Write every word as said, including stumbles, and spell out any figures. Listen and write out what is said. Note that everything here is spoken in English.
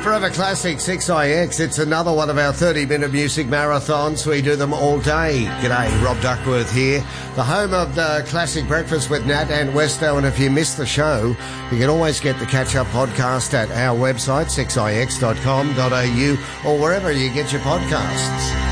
Forever Classic six I X. It's another one of our thirty-minute music marathons. We do them all day. G'day, Rob Duckworth here, the home of the Classic Breakfast with Nat and Westo. And if you missed the show, you can always get the catch-up podcast at our website, six i x dot com dot a u, or wherever you get your podcasts.